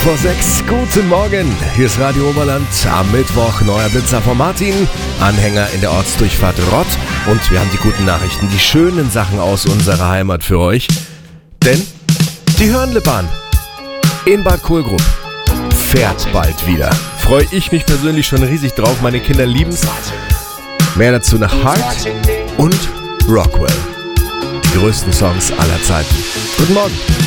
6. Guten Morgen, hier ist Radio Oberland. Am Mittwoch neuer Blitzer von Martin, Anhänger in der Ortsdurchfahrt Rott. Und wir haben die guten Nachrichten, die schönen Sachen aus unserer Heimat für euch. Denn die Hörnle-Bahn in Bad Kohlgrub fährt bald wieder. Freue ich mich persönlich schon riesig drauf, meine Kinder lieben's. Mehr dazu nach Heart und Rockwell. Die größten Songs aller Zeiten. Guten Morgen.